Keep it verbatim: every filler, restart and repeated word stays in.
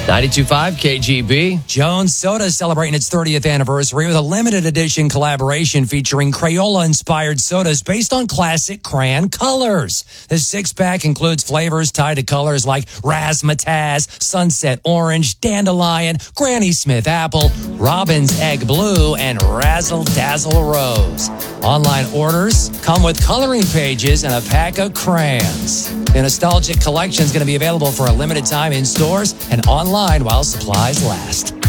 ninety-two point five K G B. Jones Soda is celebrating its thirtieth anniversary with a limited edition collaboration featuring Crayola-inspired sodas based on classic crayon colors. This six-pack includes flavors tied to colors like Razzmatazz, Sunset Orange, Dandelion, Granny Smith Apple, Robin's Egg Blue, and Razzle Dazzle Rose. Online orders come with coloring pages and a pack of crayons. The nostalgic collection is going to be available for a limited time in stores and online while supplies last.